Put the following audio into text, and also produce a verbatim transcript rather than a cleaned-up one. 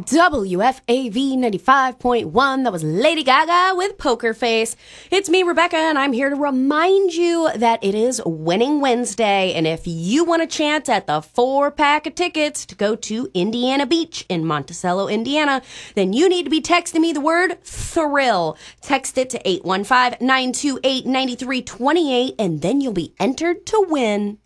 W F A V ninety-five point one. That was Lady Gaga with Poker Face. It's me, Rebecca, and I'm here to remind you that it is Winning Wednesday. And if you want a chance at the four pack of tickets to go to Indiana Beach in Monticello, Indiana, then you need to be texting me the word thrill. Text it to eight one five, nine two eight, nine three two eight, and then you'll be entered to win.